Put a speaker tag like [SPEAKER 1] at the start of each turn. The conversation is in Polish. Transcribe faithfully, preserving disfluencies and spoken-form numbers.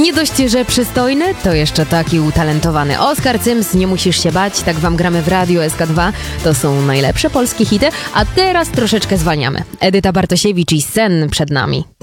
[SPEAKER 1] Nie dość, że przystojny, to jeszcze taki utalentowany. Oskar Cyms, Nie musisz się bać, tak wam gramy w Radiu S K dwa. To są najlepsze polskie hity, a teraz troszeczkę zwalniamy. Edyta Bartosiewicz i Sen przed nami.